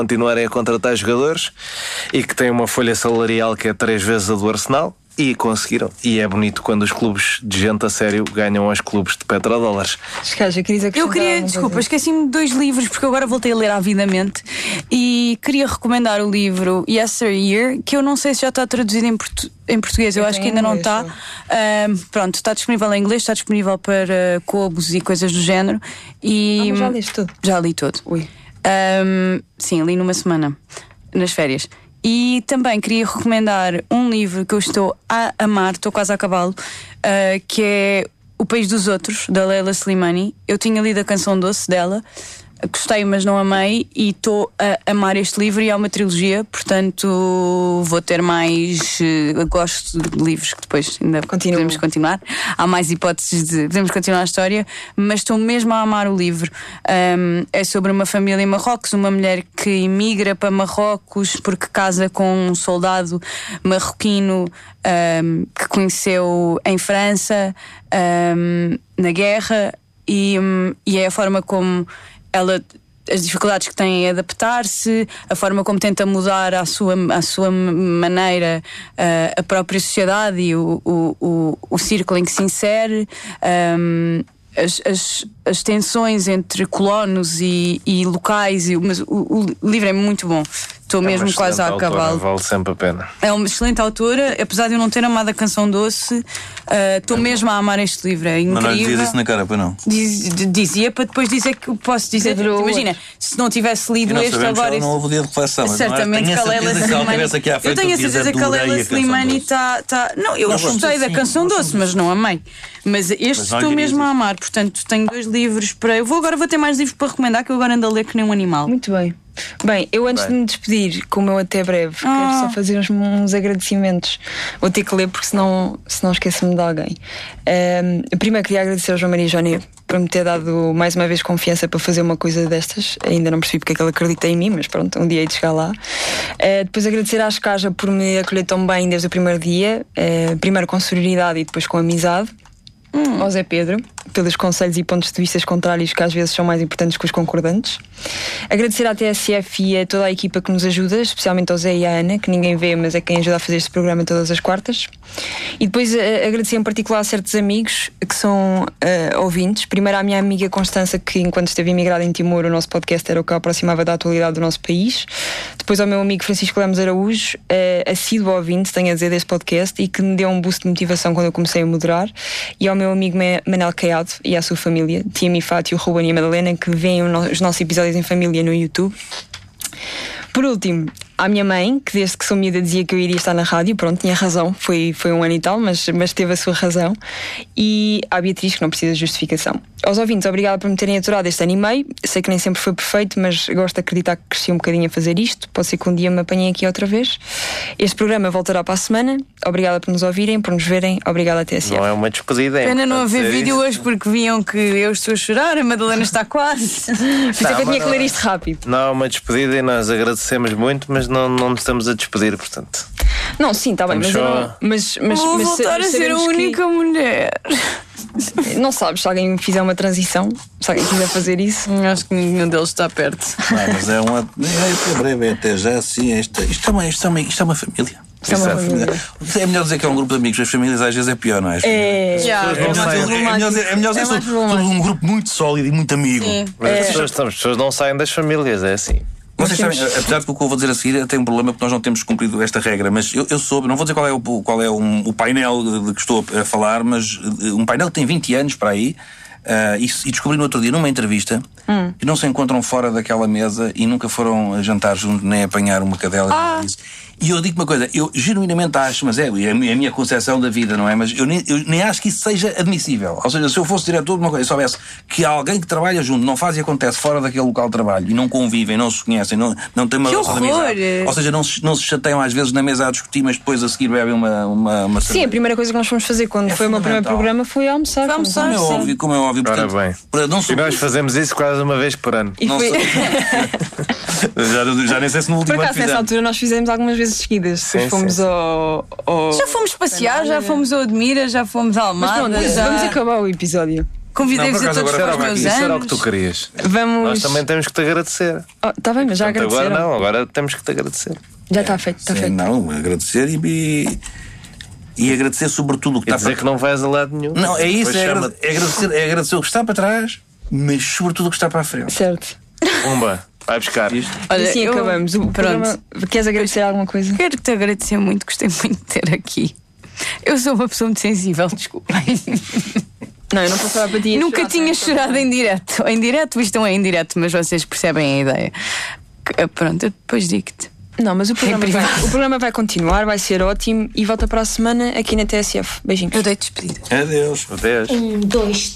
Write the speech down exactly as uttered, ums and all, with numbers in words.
continuarem a contratar jogadores e que têm uma folha salarial que é três vezes a do Arsenal. E conseguiram. E é bonito quando os clubes de gente a sério ganham aos clubes de petrodólares. Eu queria, eu queria desculpa, esqueci-me de dois livros, porque agora voltei a ler avidamente. E queria recomendar o livro Yesteryear, que eu não sei se já está traduzido em, portu- em português. Eu, eu acho que ainda inglês, não está. Uh, pronto, está disponível em inglês, está disponível para cobos e coisas do género. E ah, mas já leste tudo? Já li tudo. Ui. Um, sim, li numa semana, nas férias. E também queria recomendar um livro que eu estou a amar, estou quase a acabá-lo, uh, que é O País dos Outros, da Leila Slimani. Eu tinha lido a Canção Doce dela, gostei, mas não amei, e estou a amar este livro, e é uma trilogia, portanto vou ter mais. Eu gosto de livros que depois ainda Continua. podemos continuar. Há mais hipóteses de podemos continuar a história, mas estou mesmo a amar o livro. Um, é sobre uma família em Marrocos, uma mulher que emigra para Marrocos porque casa com um soldado marroquino um, que conheceu em França um, na guerra, e, um, e é a forma como ela, as dificuldades que tem em adaptar-se, a forma como tenta mudar à sua, à sua maneira uh, a própria sociedade e o, o, o, o círculo em que se insere, um, as, as, as tensões entre colonos e, e locais. E, mas o, o livro é muito bom. Estou é mesmo quase a acabá-lo. Vale sempre a pena. É uma excelente autora, apesar de eu não ter amado a Canção Doce. Estou uh, é mesmo a amar este livro. É incrível. Mas não lhe dizias isso na cara, para não? Diz, dizia para depois dizer que posso dizer. Pedro, imagina, se não tivesse lido não este agora. Não houve o dia de reflexão. Certamente que a Leila Slimani. Eu tenho a certeza que a Leila Slimani está. Tá, não, eu não, gostei da Canção Doce, mas não amei. Mas este mas estou mesmo a amar. Portanto, tenho dois livros para. Eu vou agora vou ter mais livros para recomendar, que eu agora ando a ler que nem um animal. Muito bem. Bem, eu antes Bem. de me despedir, como eu até breve, ah. quero só fazer uns, uns agradecimentos. Vou ter que ler porque senão, senão esqueço-me de alguém. um, Primeiro queria agradecer ao João Maria Joné por me ter dado mais uma vez confiança para fazer uma coisa destas. Ainda não percebi porque é que ele acredita em mim, mas pronto, um dia hei de chegar lá. uh, Depois agradecer à Escaja por me acolher tão bem desde o primeiro dia, uh, primeiro com sororidade e depois com amizade. Hum. Ao Zé Pedro, pelos conselhos e pontos de vista contrários que às vezes são mais importantes que os concordantes. Agradecer à T S F e a toda a equipa que nos ajuda, especialmente ao Zé e à Ana, que ninguém vê, mas é quem ajuda a fazer este programa todas as quartas. E depois agradecer em particular a certos amigos que são uh, ouvintes. Primeiro à minha amiga Constança, que enquanto esteve imigrada em Timor, o nosso podcast era o que a aproximava da atualidade do nosso país. Depois ao meu amigo Francisco Lemos Araújo, uh, assíduo ouvinte, tenho a dizer, deste podcast, e que me deu um boost de motivação quando eu comecei a moderar. E ao meu amigo Manel Caiado e à sua família, Tia Mifátio, o Ruben e a Madalena, que veem os nossos episódios em família no YouTube. Por último, à minha mãe, que desde que sou miúda dizia que eu iria estar na rádio. Pronto, tinha razão, foi, foi um ano e tal, mas, mas teve a sua razão. E à Beatriz, que não precisa de justificação. Aos ouvintes, obrigada por me terem aturado este ano e meio. Sei que nem sempre foi perfeito, mas gosto de acreditar que cresci um bocadinho a fazer isto. Pode ser que um dia me apanhem aqui outra vez. Este programa voltará para a semana. Obrigada por nos ouvirem, por nos verem. Obrigada a T S F. Não é uma despedida. Pena não haver vídeo isso. Hoje, porque viam que eu estou a chorar, a Madalena está quase. Por isso é que eu tinha que ler isto rápido. Não é uma despedida e nós agradecemos muito, mas não, não nos estamos a despedir, portanto. Não, sim, está bem, mas, eu não, mas, mas Vou mas voltar a ser a única que... mulher. Não sabes, se alguém fizer uma transição, se alguém quiser fazer isso. Acho que nenhum deles está perto. Não, mas é uma. É breve, até já assim. Isto, isto, é uma, isto, é uma, isto é uma família. Isto é, uma família. É melhor dizer que é um grupo de amigos, as famílias às vezes é pior, não é? É, já, é, melhor dizer, é melhor dizer, é melhor dizer, é somos um grupo muito sólido e muito amigo. Mas é. as, pessoas, as pessoas não saem das famílias, é assim. Vocês sabem, apesar de que o que eu vou dizer a seguir tem um problema porque nós não temos cumprido esta regra, mas eu, eu soube, não vou dizer qual é, o, qual é um, o painel de que estou a falar, mas um painel que tem vinte anos para aí, uh, e, e descobri no outro dia numa entrevista hum. que não se encontram fora daquela mesa e nunca foram jantar juntos nem apanhar uma cadela. Ah. E eu digo uma coisa, eu genuinamente acho, mas é, é a minha concepção da vida, não é? Mas eu nem, eu nem acho que isso seja admissível. Ou seja, se eu fosse diretor de uma coisa e soubesse que alguém que trabalha junto, não faz e acontece fora daquele local de trabalho, e não convivem, não se conhecem, não, não têm uma relação de amizade, ou seja, não se, não se chateiam às vezes na mesa a discutir, mas depois a seguir bebem uma, uma, uma Sim, a primeira coisa que nós fomos fazer quando é foi o meu primeiro programa foi almoçar. Foi almoçar, como é sim. óbvio, como é óbvio. Ora bem. Para não e nós fazemos isso quase uma vez por ano. Não foi... já, já nem sei se no último por acaso, ano nessa altura nós fizemos algumas vezes seguidas. Sim, fomos sim. Ao, ao... Já fomos passear, já fomos ao Admira, já fomos ao Almada. Mas pronto, já... vamos acabar o episódio. Convidei-vos a todos para os meus isso anos. era o que tu querias. Vamos. Nós também temos que te agradecer. Está oh, bem, mas já Portanto, agradeceram. agora não, agora temos que te agradecer. Já está feito, está Sim, feito. não, agradecer e, e agradecer sobretudo o que E está dizer para... que não vais a lado nenhum. Não, é isso, é, Depois agra- é, agradecer, é agradecer o que está para trás, mas sobretudo o que está para a frente. Certo. Pumba, vai buscar isto. Olha, E assim eu- acabamos. O Pronto. programa- Queres agradecer alguma coisa? Quero te agradecer muito, gostei muito de ter aqui. Eu sou uma pessoa muito sensível, desculpem. Não, eu não passava para ti. Nunca tinha chorado em direto. Em direto, isto não é em direto, mas vocês percebem a ideia. Que- Pronto, eu depois digo-te. Não, mas o programa, Em vai, privado. o programa vai continuar, vai ser ótimo e volta para a semana aqui na T S F. Beijinhos. Eu dei despedida. Adeus. Adeus. Um, dois,